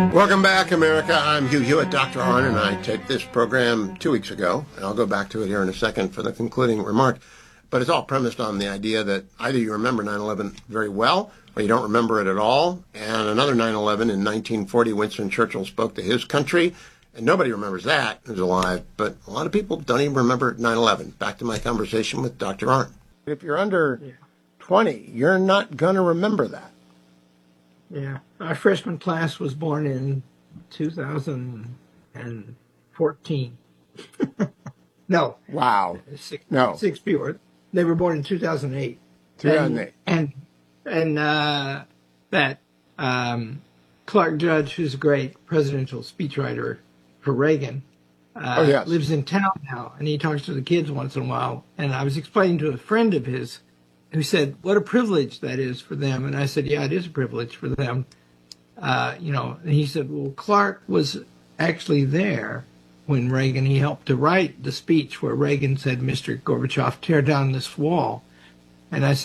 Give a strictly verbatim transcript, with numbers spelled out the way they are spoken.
Welcome back, America. I'm Hugh Hewitt, Doctor Arnn, and I taped this program two weeks ago, and I'll go back to it here in a second for the concluding remark. But it's all premised on the idea that either you remember nine eleven very well, or you don't remember it at all. And another nine eleven in nineteen forty, Winston Churchill spoke to his country, and nobody remembers that who's alive. But a lot of people don't even remember nine eleven. Back to my conversation with Doctor Arnn. If you're under twenty, you're not going to remember that. Yeah. Our freshman class was born in two thousand fourteen. No. Wow. Six, no. Six people. They were born in two thousand eight. two thousand eight. And, and, and uh, that um, Clark Judge, who's a great presidential speechwriter for Reagan, uh, oh, yes. lives in town now, and he talks to the kids once in a while. And I was explaining to a friend of his who said, what a privilege that is for them. And I said, yeah, it is a privilege for them. Uh, you know, and he said, well, Clark was actually there when Reagan, he helped to write the speech where Reagan said, Mister Gorbachev, tear down this wall. And I said,